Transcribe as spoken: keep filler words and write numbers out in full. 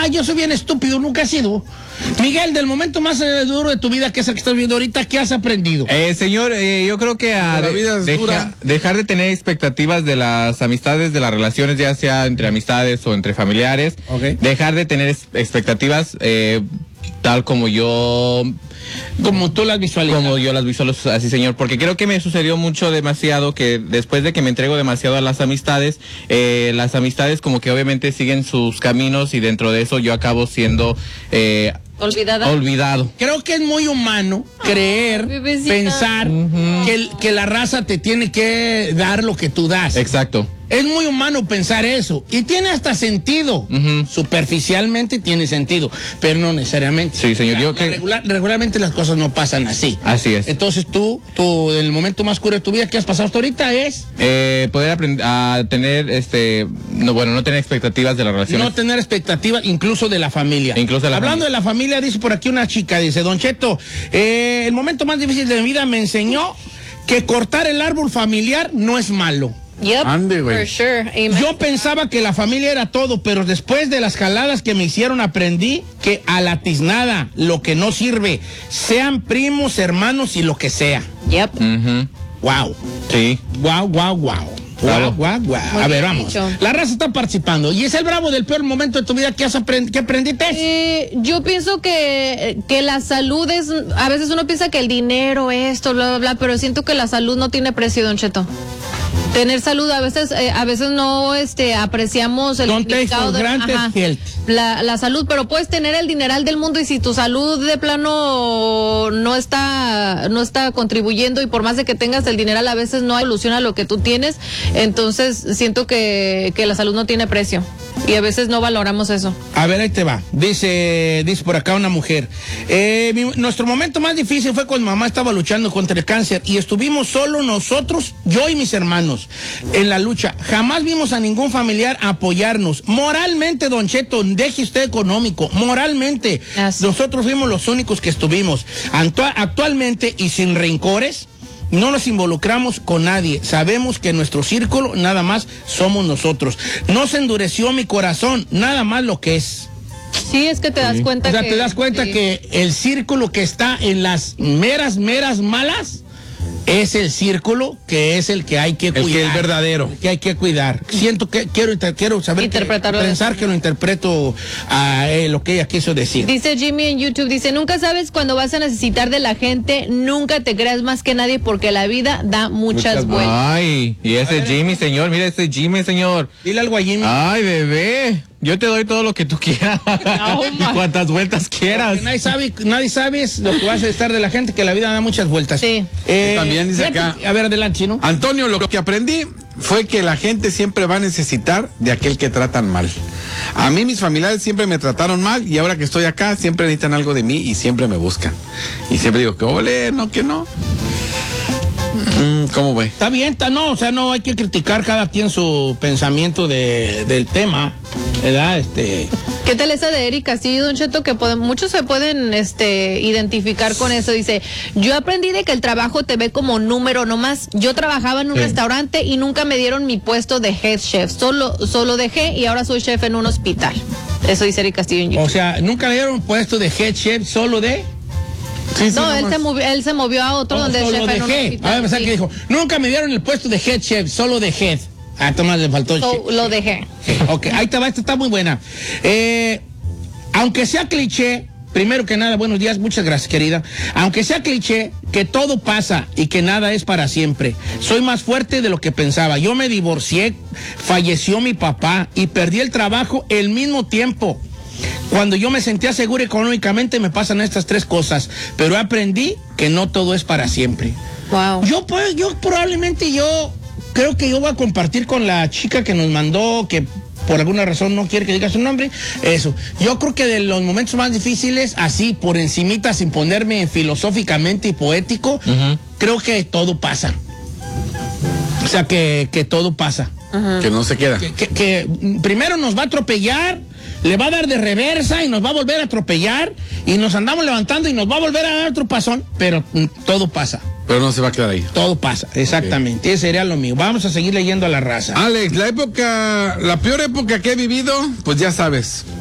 yo soy bien estúpido, nunca he sido. Miguel, del momento más eh, duro de tu vida, que es el que estás viendo ahorita, ¿qué has aprendido? Eh, señor, eh, yo creo que a la vida es deja, dura. dejar de tener expectativas de las amistades, de las relaciones, ya sea entre amistades o entre familiares. Okay. Dejar de tener es- expectativas eh, tal como yo... Como tú las visualizas. Como yo las visualizo así, señor, porque creo que me sucedió mucho demasiado que después de que me entrego demasiado a las amistades, eh, las amistades como que obviamente siguen sus caminos y dentro de eso yo acabo siendo eh, Olvidada. olvidado. Creo que es muy humano creer, bebecita. pensar que, el- que la raza te tiene que dar lo que tú das. Exacto. Es muy humano pensar eso. Y tiene hasta sentido. Ujú. Superficialmente tiene sentido, pero no necesariamente. Sí, señor, yo que- Regular- regularmente las cosas no pasan así. Así es. Entonces tú, tú, el momento más oscuro de tu vida que has pasado hasta ahorita es Eh, poder aprender a tener, este, no, bueno, no tener expectativas de las relaciones. no tener expectativas, incluso de la familia. Incluso de la Hablando familia. de la familia, dice por aquí una chica, dice, Don Cheto, eh, el momento más difícil de mi vida me enseñó que cortar el árbol familiar no es malo. Yep, Ande, güey. for sure. Amen. Yo pensaba que la familia era todo, pero después de las jaladas que me hicieron aprendí que a la tiznada, lo que no sirve, sean primos, hermanos y lo que sea. Yep. Ujú. Wow, Sí. wow, wow, wow. Bravo. Wow, wow, wow. Muy A ver, bien vamos. dicho. La raza está participando. ¿Y es el bravo del peor momento de tu vida que has aprend que aprendiste? Eh, yo pienso que, que la salud es, a veces uno piensa que el dinero, esto, bla, bla, bla, pero siento que la salud no tiene precio, Don Cheto. Tener salud, a veces, eh, a veces no este, apreciamos el Don't take significado for de granted ajá, health. la, la salud, pero puedes tener el dineral del mundo y si tu salud de plano no está, no está contribuyendo y por más de que tengas el dineral, a veces no evoluciona lo que tú tienes, entonces siento que, que la salud no tiene precio y a veces no valoramos eso. A ver, ahí te va. Dice, dice por acá una mujer. Eh, mi- nuestro momento más difícil fue cuando mamá estaba luchando contra el cáncer y estuvimos solo nosotros, yo y mis hermanos, en la lucha. Jamás vimos a ningún familiar apoyarnos. Moralmente, Don Cheto, deje usted económico. Moralmente, Así. nosotros fuimos los únicos que estuvimos. Antua- actualmente y sin rencores, no nos involucramos con nadie. Sabemos que nuestro círculo nada más somos nosotros. No se endureció mi corazón, nada más lo que es. Sí, es que te das cuenta O sea, que... te das cuenta sí. que el círculo que está en las meras, meras malas es el círculo que es el que hay que El cuidar. que es verdadero. Que hay que cuidar. Siento que quiero, inter- quiero saber, que, Interpretarlo de pensar esa que lo interpreto a eh, lo que ella quiso decir. Dice Jimmy en YouTube, dice, nunca sabes cuándo vas a necesitar de la gente, nunca te creas más que nadie porque la vida da muchas, Muchas vueltas. Ay, y ese Jimmy, señor, mira ese Jimmy, señor. Dile algo a Jimmy. Ay, bebé, yo te doy todo lo que tú quieras. Y cuantas vueltas quieras. Que nadie sabe, nadie sabe es lo que vas a estar de la gente, que la vida da muchas vueltas. Sí. Eh, También dice fíjate- acá- A ver, adelante, ¿no? Antonio, lo que aprendí fue que la gente siempre va a necesitar de aquel que tratan mal. A mí mis familiares siempre me trataron mal y ahora que estoy acá siempre necesitan algo de mí y siempre me buscan. Y siempre digo que ole, no, que no. Mm, ¿Cómo ve? Está bien, está, no, o sea, no hay que criticar cada quien su pensamiento de, del tema, ¿verdad? Este, ¿Qué tal esa de Erika? Sí, Don Cheto, que pueden- muchos se pueden este, identificar con eso. Dice, yo aprendí de que el trabajo te ve como número nomás. Yo trabajaba en un Sí. restaurante y nunca me dieron mi puesto de head chef. Solo, solo dejé y ahora soy chef en un hospital. Eso dice Erika Castillo en YouTube. o sea, nunca le dieron puesto de head chef solo de... Sí, sí, No, él nomás. se, movió, él se movió a otro Oh, donde es solo chef de en un head. hospital. A ver, pensaba sí. que dijo, nunca me dieron el puesto de head chef, solo de head. Ah, Tomás, le faltó el So, chef. lo dejé. Ok, ahí te va, esta está muy buena. Eh, aunque sea cliché, primero que nada, buenos días, muchas gracias, querida. Aunque sea cliché, que todo pasa y que nada es para siempre. Soy más fuerte de lo que pensaba. Yo me divorcié, falleció mi papá y perdí el trabajo el mismo tiempo. Cuando yo me sentía seguro económicamente me pasan estas tres cosas, pero aprendí que no todo es para siempre. Wow. Yo pues, yo probablemente yo creo que yo voy a compartir con la chica que nos mandó, que por alguna razón no quiere que diga su nombre, eso. Yo creo que de los momentos más difíciles, así por encimita, sin ponerme filosóficamente y poético, Ujú. creo que todo pasa. O sea, que, que todo pasa. Que no se queda. Que, que- que, mm, primero nos va a atropellar, le va a dar de reversa y nos va a volver a atropellar y nos andamos levantando y nos va a volver a dar otro pasón, pero mm, todo pasa. Pero no se va a quedar ahí. Todo pasa, exactamente. Ese sería lo mío. Vamos a seguir leyendo a la raza. Alex, la época, la peor época que he vivido, pues ya sabes,